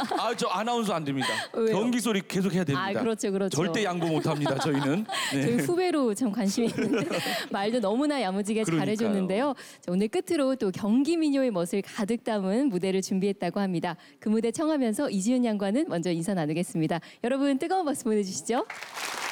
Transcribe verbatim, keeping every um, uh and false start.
아, 저 아나운서 안 됩니다. 왜요? 경기 소리 계속 해야 됩니다. 아, 그렇죠, 그렇죠. 절대 양보 못 합니다, 저희는. 네. 저희 후배로 참 관심이 있는데 말도 너무나 야무지게 그러니까요. 잘해줬는데요. 자, 오늘 끝으로 또 경기 민요의 멋을 가득 담은 무대를 준비했다고 합니다. 그 무대 청하면서 이지은 양과는 먼저 인사 나누겠습니다. 여러분 뜨거운 박수 보내주시죠.